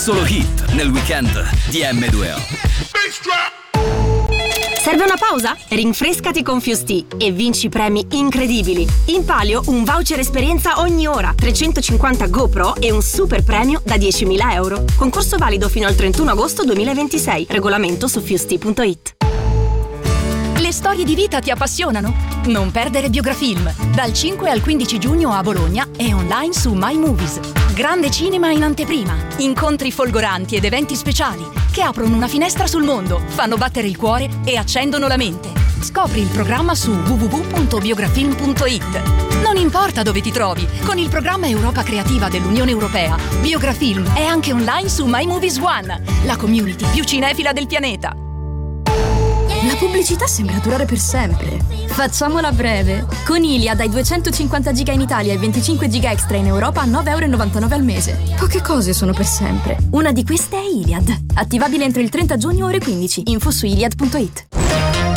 Solo hit nel weekend di M2O. Serve una pausa? Rinfrescati con Fusti e vinci premi incredibili. In palio un voucher esperienza ogni ora, 350 GoPro e un super premio da 10.000 euro. Concorso valido fino al 31 agosto 2026. Regolamento su fusti.it. Le storie di vita ti appassionano? Non perdere Biografilm. Dal 5 al 15 giugno a Bologna e online su My Movies. Grande cinema in anteprima. Incontri folgoranti ed eventi speciali che aprono una finestra sul mondo, fanno battere il cuore e accendono la mente. Scopri il programma su www.biografilm.it. Non importa dove ti trovi, con il programma Europa Creativa dell'Unione Europea, Biografilm è anche online su My Movies One, la community più cinefila del pianeta. La pubblicità sembra durare per sempre. Facciamola breve. Con Iliad hai 250 giga in Italia e 25 giga extra in Europa a 9,99 € al mese. Poche cose sono per sempre. Una di queste è Iliad. Attivabile entro il 30 giugno ore 15. Info su iliad.it.